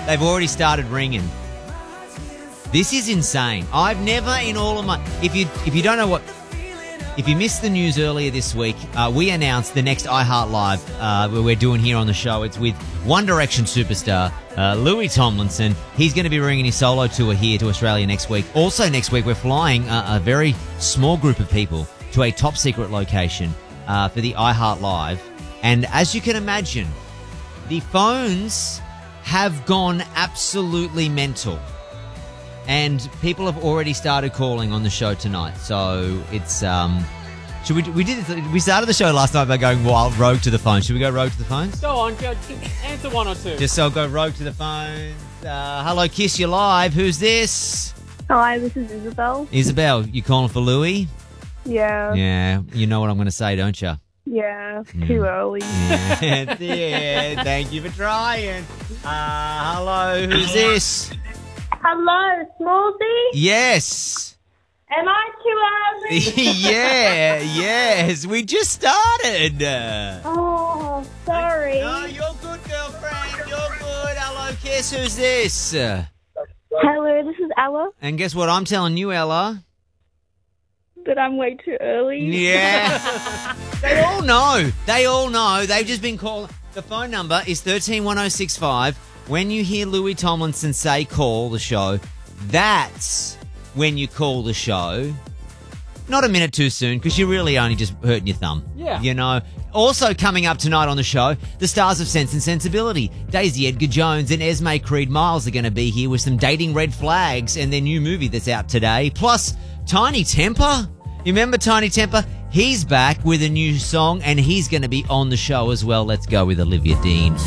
They've already started ringing. This is insane. I've never in all of my... If you don't know what... If you missed the news earlier this week, we announced the next iHeart Live we're doing here on the show. It's with One Direction superstar Louis Tomlinson. He's going to be bringing his solo tour here to Australia next week. Also next week, we're flying a very small group of people to a top secret location for the iHeart Live. And as you can imagine, the phones have gone absolutely mental. And people have already started calling on the show tonight. So it's we started the show last night by going wild rogue to the phone. Should we go rogue to the phones? Go on, go answer one or two. Just so go rogue to the phones. Hello, Kiss, you're live. Who's this? Hi, this is Isabel. Isabel, you calling for Louis? Yeah. Yeah, you know what I'm going to say, don't you? Yeah, too early. Yeah, yeah, thank you for trying. Hello, who's this? Hello, Smallsy? Yes. Am I too early? Yeah, yes. We just started. Oh, sorry. No, you're good, girlfriend. You're good. Hello, Kiss. Who's this? Hello, this is Ella, And guess what I'm telling you, Ella? but I'm way too early. Yeah. They all know. They all know. They've just been calling. The phone number is 131065. When you hear Louis Tomlinson say call the show, that's when you call the show. Not a minute too soon, because you're really only just hurting your thumb. Yeah. You know. Also coming up tonight on the show, the stars of Sense and Sensibility. Daisy Edgar Jones and Esme Creed Miles are going to be here with some dating red flags and their new movie that's out today. Plus, Tiny Temper. You remember Tiny Temper? He's back with a new song and he's going to be on the show as well. Let's go with Olivia Dean.